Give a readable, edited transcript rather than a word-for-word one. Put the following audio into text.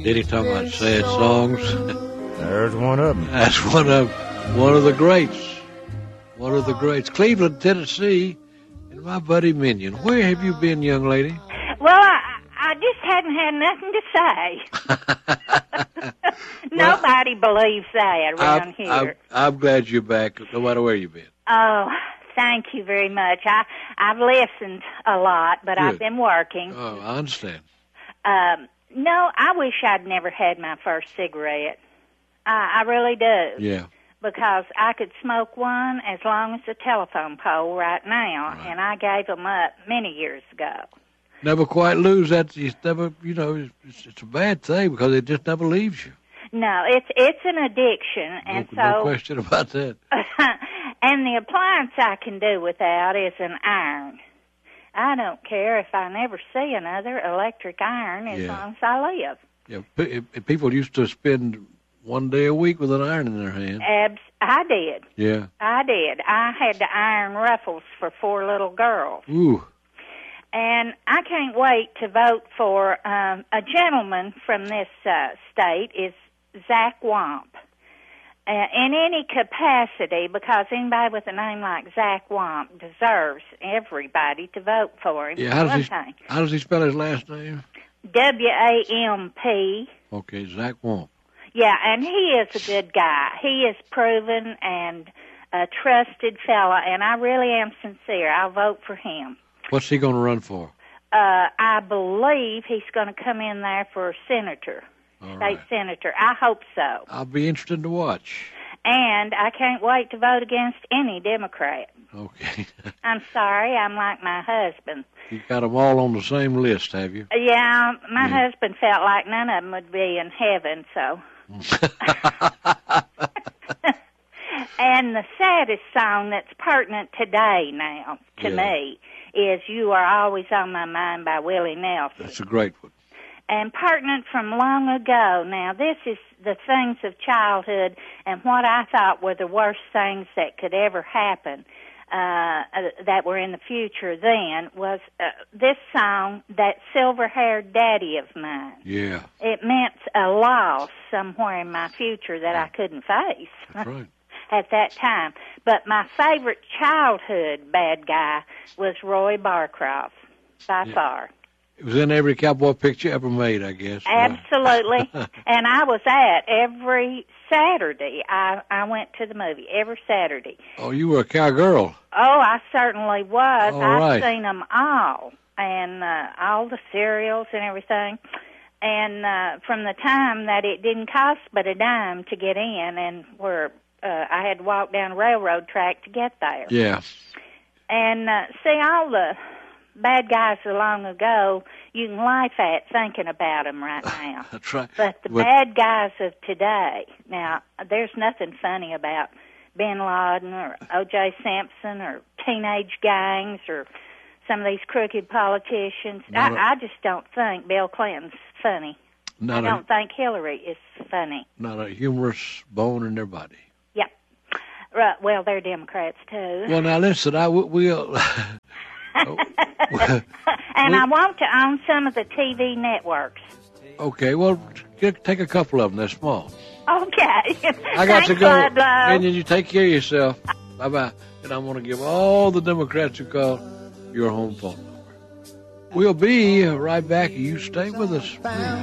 Did he talk about sad songs? There's one of them. That's one of the greats. One of the greats. Cleveland, Tennessee, and my buddy Minion. Where have you been, young lady? Well, I just hadn't had nothing to say. Nobody believes that around here. I'm glad you're back, no matter where you've been. Oh, thank you very much. I've listened a lot, but Good. I've been working. Oh, I understand. No, I wish I'd never had my first cigarette. I really do. Yeah. Because I could smoke one as long as a telephone pole right now, Right. and I gave them up many years ago. Never quite lose that. You never, it's a bad thing because it just never leaves you. No, it's an addiction, and No question about that. and the appliance I can do without is an iron. I don't care if I never see another electric iron as long as I live. Yeah, people used to spend one day a week with an iron in their hand. I did. Yeah. I did. I had to iron ruffles for 4 little girls. Ooh. And I can't wait to vote for a gentleman from this state is Zach Wamp. In any capacity, because anybody with a name like Zach Wamp deserves everybody to vote for him. Yeah, how does he spell his last name? W-A-M-P. Okay, Zach Wamp. Yeah, and he is a good guy. He is proven and a trusted fella, and I really am sincere. I'll vote for him. What's he going to run for? I believe he's going to come in there for senator, state senator. I hope so. I'll be interested to watch. And I can't wait to vote against any Democrat. Okay. I'm sorry, I'm like my husband. You got them all on the same list, have you? Yeah, my husband felt like none of them would be in heaven, so. And the saddest song that's pertinent today now, to me, is You Are Always on My Mind by Willie Nelson. That's a great one. And pertinent from long ago. Now, this is the things of childhood and what I thought were the worst things that could ever happen that were in the future then was this song, That Silver-Haired Daddy of Mine. Yeah. It meant a loss somewhere in my future that I couldn't face. That's right. At that time. But my favorite childhood bad guy was Roy Barcroft, by far. It was in every cowboy picture ever made, I guess. Absolutely. And I was at every Saturday. I went to the movie every Saturday. Oh, you were a cowgirl. Oh, I certainly was. All I've right. seen them all, and all the cereals and everything. And from the time that it didn't cost but a dime to get in, and where I had to walk down a railroad track to get there. Yeah. And see, all the bad guys of long ago, you can laugh at thinking about them right now. That's right. But the bad guys of today, now, there's nothing funny about Bin Laden or O.J. Simpson or teenage gangs or some of these crooked politicians. I just don't think Bill Clinton's funny. I don't think Hillary is funny. Not a humorous bone in their body. Yep. Right. Well, they're Democrats, too. Well, now, listen, we'll... And I want to own some of the TV networks. Okay, well, take a couple of them. They're small. Okay. I got to go. Bud, And you take care of yourself. Bye-bye. And I want to give all the Democrats who call your home phone number. We'll be right back. You stay with us, please.